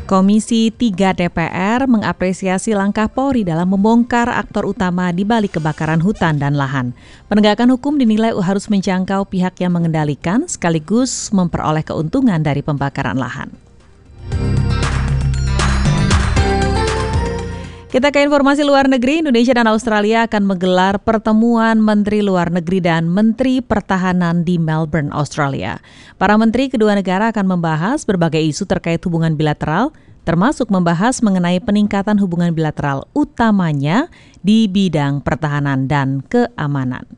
Komisi 3 DPR mengapresiasi langkah Polri dalam membongkar aktor utama di balik kebakaran hutan dan lahan. Penegakan hukum dinilai harus menjangkau pihak yang mengendalikan sekaligus memperoleh keuntungan dari pembakaran lahan. Kita ke informasi luar negeri. Indonesia dan Australia akan menggelar pertemuan Menteri Luar Negeri dan Menteri Pertahanan di Melbourne, Australia. Para menteri kedua negara akan membahas berbagai isu terkait hubungan bilateral, termasuk membahas mengenai peningkatan hubungan bilateral utamanya di bidang pertahanan dan keamanan.